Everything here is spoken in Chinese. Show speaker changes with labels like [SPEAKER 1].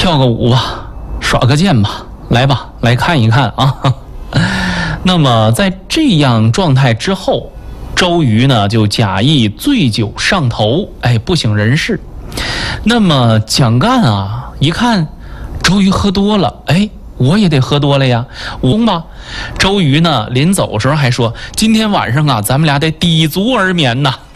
[SPEAKER 1] 跳个舞吧，耍个剑吧，来吧，来看一看啊。那么在这样状态之后，周瑜呢就假意醉酒上头，不省人事。那么蒋干啊一看周瑜喝多了，我也得喝多了呀，吧。周瑜呢临走的时候还说，今天晚上啊咱们俩得抵足而眠呐。